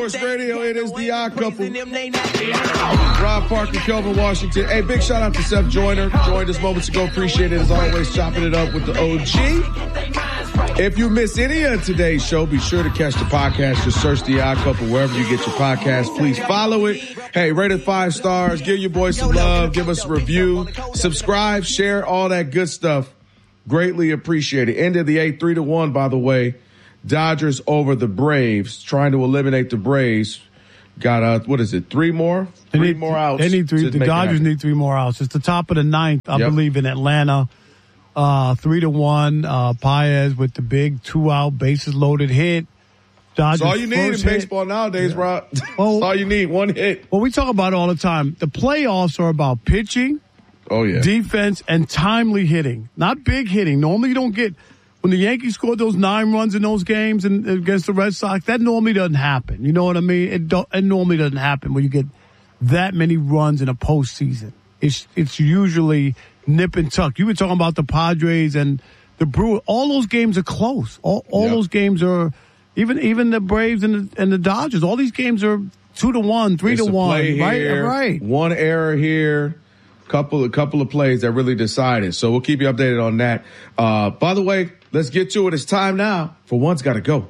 Sports Radio. It is the Odd Couple. Rob Parker, Kelvin Washington. Hey, big shout out to Seth Joyner. Joined us moments ago. Appreciate it as always. Chopping it up with the OG. If you miss any of today's show, be sure to catch the podcast. Just search the Odd Couple wherever you get your podcast. Please follow it. Hey, rate it 5 stars. Give your boys some love. Give us a review. Subscribe, share, all that good stuff. Greatly appreciated. End of the 8, 3-1, by the way. Dodgers over the Braves, trying to eliminate the Braves. Got, 3 more? Three more outs. They need 3. The Dodgers need 3 more outs. It's the top of the 9th, I believe, in Atlanta. 3-1. Paez with the big 2-out, bases loaded hit. Dodgers. That's all you need in baseball nowadays, Rob. Well, that's all you need, one hit. Well, we talk about it all the time. The playoffs are about pitching. Oh, yeah. Defense and timely hitting, not big hitting. Normally you don't get, when the Yankees scored those 9 runs in those games and against the Red Sox, that normally doesn't happen. You know what I mean? It normally doesn't happen when you get that many runs in a postseason. It's usually nip and tuck. You were talking about the Padres and the Brewers. All those games are close. All those games are, even the Braves and the Dodgers. All these games are 2-1, 3-1. Right. One error here. Couple of plays that really decided. So we'll keep you updated on that. By the way, let's get to it. It's time now for One's Gotta Go.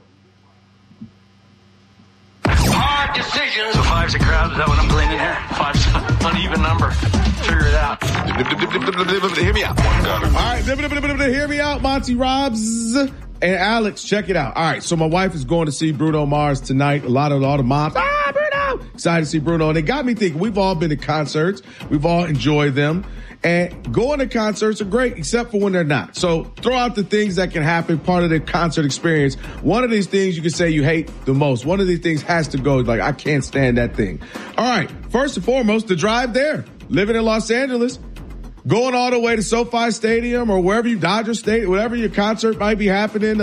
Hard decisions. So 5's a crowd. Is that what I'm playing in here? 5's an uneven number. Figure it out. Hear me out. All right. Hear me out, Monty Robs and Alex. Check it out. All right. So my wife is going to see Bruno Mars tonight. A lot of moms. Bruno! Excited to see Bruno. And it got me thinking, we've all been to concerts. We've all enjoyed them. And going to concerts are great, except for when they're not. So throw out the things that can happen, part of the concert experience. One of these things you can say you hate the most. One of these things has to go. Like, I can't stand that thing. All right. First and foremost, the drive there. Living in Los Angeles. Going all the way to SoFi Stadium or wherever you, Dodger Stadium, whatever your concert might be happening,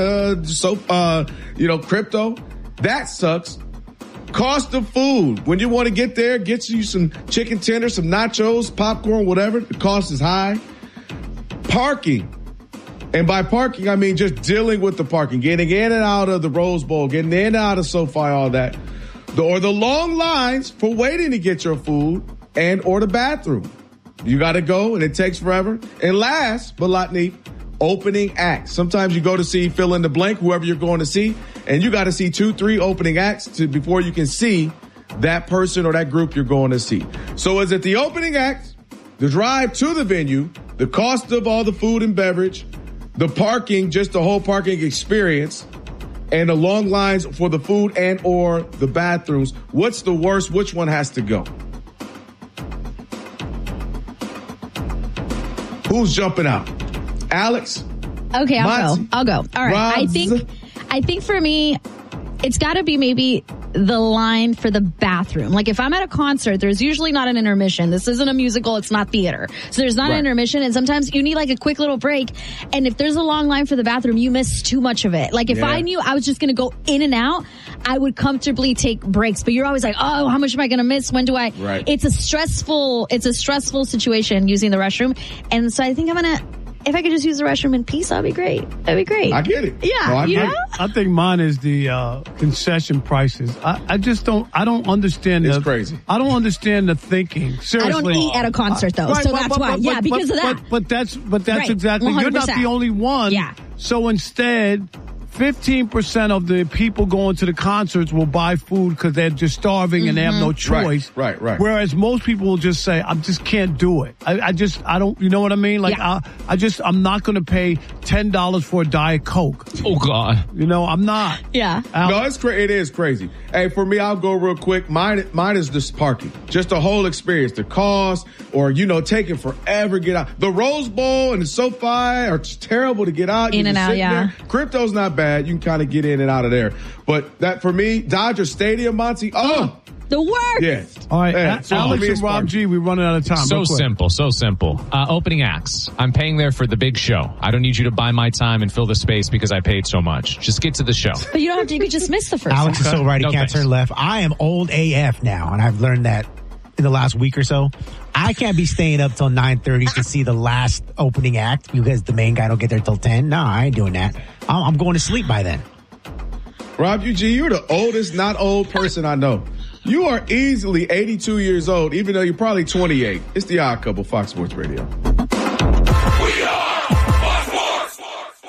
crypto. That sucks. Cost of food. When you want to get there, get you some chicken tenders, some nachos, popcorn, whatever. The cost is high. Parking. And by parking, I mean just dealing with the parking, getting in and out of the Rose Bowl, getting in and out of SoFi, all that. Or the long lines for waiting to get your food and or the bathroom. You got to go and it takes forever. And last but not least, opening acts. Sometimes you go to see fill in the blank, whoever you're going to see, and you got to see 2-3 opening acts before you can see that person or that group you're going to see. So is it the opening act, the drive to the venue, the cost of all the food and beverage, the parking, just the whole parking experience, and the long lines for the food and or the bathrooms? What's the worst? Which one has to go? Who's jumping out? Alex? Okay, I'll go. All right. Robs. I think for me, it's got to be maybe the line for the bathroom. Like if I'm at a concert, there's usually not an intermission. This isn't a musical. It's not theater. So there's not an intermission. And sometimes you need like a quick little break. And if there's a long line for the bathroom, you miss too much of it. Like if I knew I was just going to go in and out, I would comfortably take breaks. But you're always like, oh, how much am I going to miss? When do I? Right. It's a stressful situation using the restroom. And so I think if I could just use the restroom in peace, that'd be great. That'd be great. I get it. Yeah. I think mine is the concession prices. I don't understand. It's crazy. I don't understand the thinking. Seriously. I don't eat at a concert though, so that's why. Because of that. But that's right. exactly. 100%. You're not the only one. Yeah. So instead, 15% of the people going to the concerts will buy food because they're just starving and they have no choice. Right. Whereas most people will just say, I just can't do it. I don't, you know what I mean? Like, I'm not going to pay $10 for a Diet Coke. Oh, God. You know, I'm not. Yeah. No, it is crazy. Hey, for me, I'll go real quick. Mine is this parking. Just the whole experience, the cost, or, taking forever to get out. The Rose Bowl and the SoFi are just terrible to get out. In and out, yeah. There. Crypto's not bad. You can kind of get in and out of there. But that, for me, Dodger Stadium, Monty, the worst. Yeah. All right, Alex and Rob G, we're running out of time. So simple. Opening acts. I'm paying there for the big show. I don't need you to buy my time and fill the space because I paid so much. Just get to the show. But you don't have to. You could just miss the first Alex one. is so right. He can't turn left. I am old AF now, and I've learned that in the last week or so. I can't be staying up till 9:30 to see the last opening act because the main guy don't get there till 10. No, I ain't doing that. I'm going to sleep by then. Rob Eugene, you're the oldest not old person I know. You are easily 82 years old, even though you're probably 28. It's the Odd Couple, Fox Sports Radio. We are Fox Sports.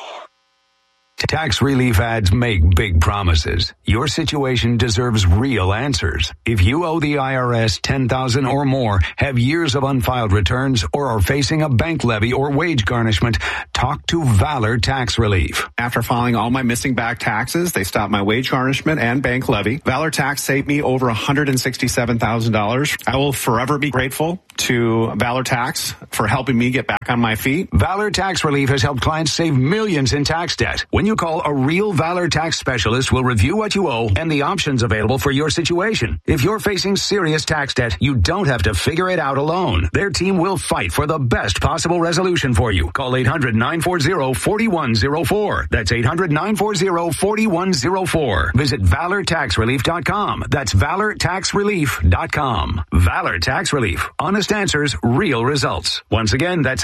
Tax relief ads make big promises. Your situation deserves real answers. If you owe the IRS $10,000 or more, have years of unfiled returns, or are facing a bank levy or wage garnishment, talk to Valor Tax Relief. After filing all my missing back taxes, they stopped my wage garnishment and bank levy. Valor Tax saved me over $167,000. I will forever be grateful to Valor Tax for helping me get back on my feet. Valor Tax Relief has helped clients save millions in tax debt. When you call, a real Valor Tax specialist will review what you owe and the options available for your situation. If you're facing serious tax debt, you don't have to figure it out alone. Their team will fight for the best possible resolution for you. Call 800-940-4104. That's 800-940-4104. Visit ValorTaxRelief.com. That's ValorTaxRelief.com. Valor Tax Relief. Honest answers, real results. Once again, that's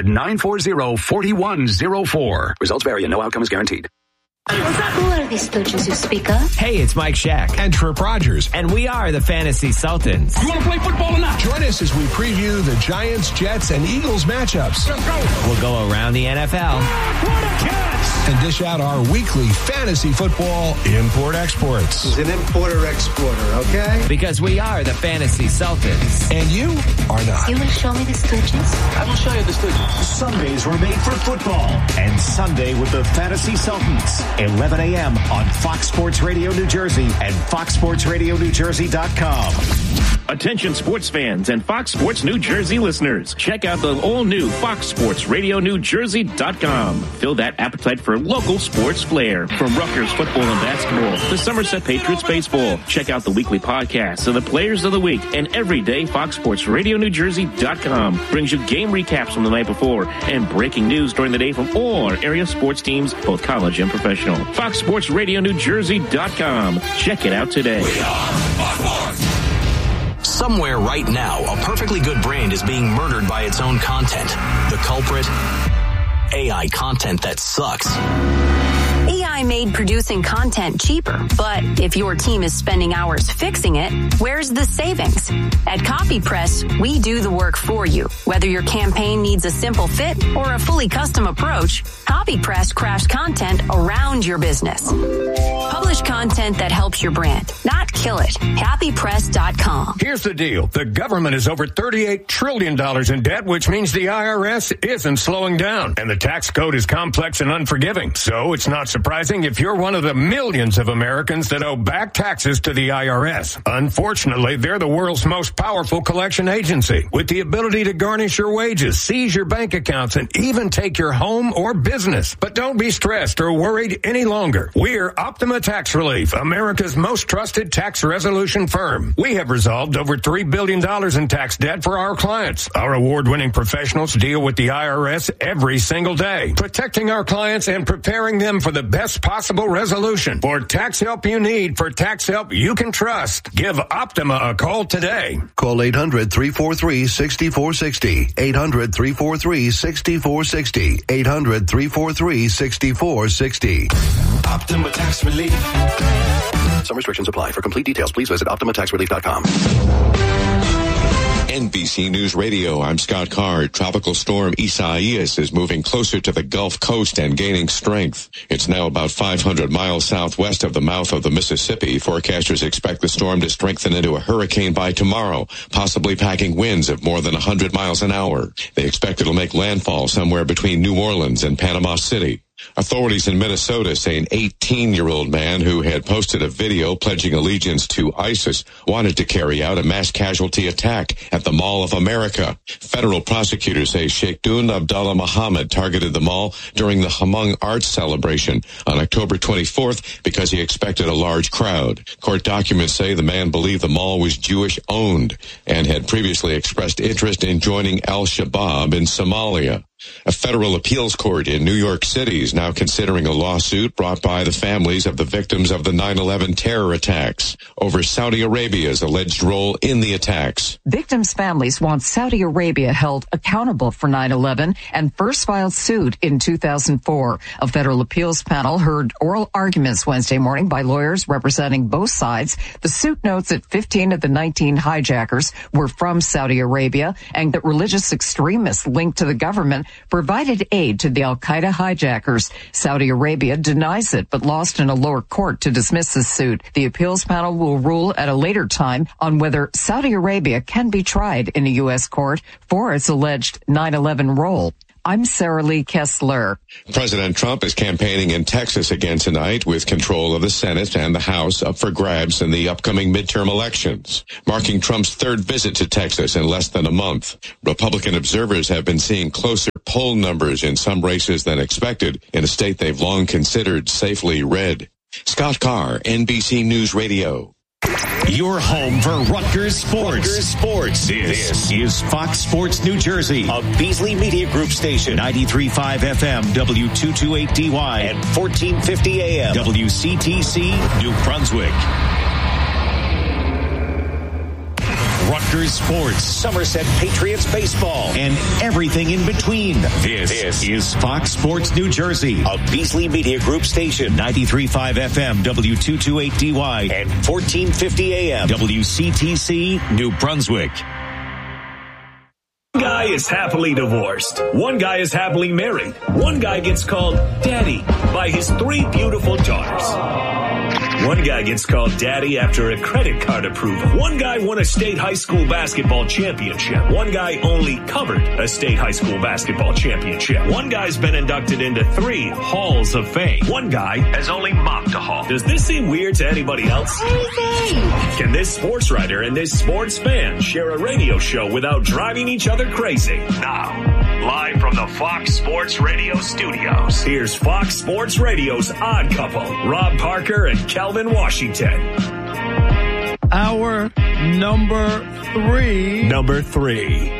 800-940-4104. Results vary and no outcome is guaranteed. Who are these stooges you speak of? Hey, it's Mike Shack and Trip Rogers, and we are the Fantasy Sultans. You want to play football or not? Join us as we preview the Giants, Jets, and Eagles matchups. Let's go. We'll go around the NFL. What a catch! And dish out our weekly fantasy football import-exports. He's an importer-exporter, okay? Because we are the Fantasy Sultans. And you are not. You will show me the stooges? I will show you the stooges. Sundays were made for football. And Sunday with the Fantasy Sultans. 11 a.m. on Fox Sports Radio New Jersey and FoxSportsRadioNewJersey.com. Attention sports fans and Fox Sports New Jersey listeners. Check out the all-new FoxSportsRadioNewJersey.com. Fill that appetite for local sports flair. From Rutgers football and basketball to Somerset Patriots baseball. Check out the weekly podcasts of the players of the week. And every day, FoxSportsRadioNewJersey.com brings you game recaps from the night before and breaking news during the day from all our area sports teams, both college and professional. FoxSportsRadioNewJersey.com. Check it out today. We are Fox Sports. Somewhere right now, a perfectly good brand is being murdered by its own content. The culprit? AI content that sucks. AI made producing content cheaper, but if your team is spending hours fixing it, where's the savings? At CopyPress, we do the work for you. Whether your campaign needs a simple fit or a fully custom approach, CopyPress crafts content around your business. Publish content that helps your brand, not kill it. CopyPress.com. Here's the deal. The government is over $38 trillion in debt, which means the IRS isn't slowing down. And the tax code is complex and unforgiving. So it's not surprising if you're one of the millions of Americans that owe back taxes to the IRS. Unfortunately, they're the world's most powerful collection agency, with the ability to garnish your wages, seize your bank accounts, and even take your home or business. But don't be stressed or worried any longer. We're Optima Tax Relief, America's most trusted tax resolution firm. We have resolved over $3 billion in tax debt for our clients. Our award-winning professionals deal with the IRS every single day, protecting our clients and preparing them for the best possible resolution. For tax help you need, for tax help you can trust, give Optima a call today. Call 800-343-6460. 800-343-6460. 800-343-6460. Optima Tax Relief. Some restrictions apply. For complete details, please visit OptimaTaxRelief.com. NBC News Radio, I'm Scott Card. Tropical storm Isaias is moving closer to the Gulf Coast and gaining strength. It's now about 500 miles southwest of the mouth of the Mississippi. Forecasters expect the storm to strengthen into a hurricane by tomorrow, possibly packing winds of more than 100 miles an hour. They expect it'll make landfall somewhere between New Orleans and Panama City. Authorities in Minnesota say an 18-year-old man who had posted a video pledging allegiance to ISIS wanted to carry out a mass casualty attack at the Mall of America. Federal prosecutors say Sheikhdun Abdullah Muhammad targeted the mall during the Hmong Arts celebration on October 24th because he expected a large crowd. Court documents say the man believed the mall was Jewish-owned and had previously expressed interest in joining al-Shabaab in Somalia. A federal appeals court in New York City is now considering a lawsuit brought by the families of the victims of the 9/11 terror attacks over Saudi Arabia's alleged role in the attacks. Victims' families want Saudi Arabia held accountable for 9/11 and first filed suit in 2004. A federal appeals panel heard oral arguments Wednesday morning by lawyers representing both sides. The suit notes that 15 of the 19 hijackers were from Saudi Arabia and that religious extremists linked to the government provided aid to the al-Qaeda hijackers. Saudi Arabia denies it, but lost in a lower court to dismiss the suit. The appeals panel will rule at a later time on whether Saudi Arabia can be tried in a U.S. court for its alleged 9/11 role. I'm Sarah Lee Kessler. President Trump is campaigning in Texas again tonight with control of the Senate and the House up for grabs in the upcoming midterm elections, marking Trump's third visit to Texas in less than a month. Republican observers have been seeing closer poll numbers in some races than expected in a state they've long considered safely red. Scott Carr, NBC News Radio. Your home for Rutgers Sports. This is Fox Sports New Jersey, a Beasley Media Group station, 93.5 FM, W228DY, and 1450 AM, WCTC, New Brunswick. Rutgers Sports, Somerset Patriots baseball, and everything in between. This is Fox Sports New Jersey, a Beasley Media Group station, 93.5 FM, W228DY, and 1450 AM, WCTC, New Brunswick. One guy is happily divorced. One guy is happily married. One guy gets called Daddy by his 3 beautiful daughters. One guy gets called Daddy after a credit card approval. One guy won a state high school basketball championship. One guy only covered a state high school basketball championship. One guy's been inducted into 3 halls of fame. One guy has only mopped a hall. Does this seem weird to anybody else? Can this sports writer and this sports fan share a radio show without driving each other crazy? Now, live from the Fox Sports Radio studios, here's Fox Sports Radio's odd couple, Rob Parker and Calvin Washington. Our number 3. Number 3.